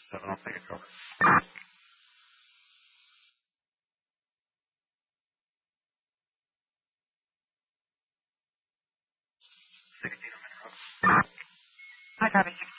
7, I'll take it over. 16, I'm in. Hi, copy 16.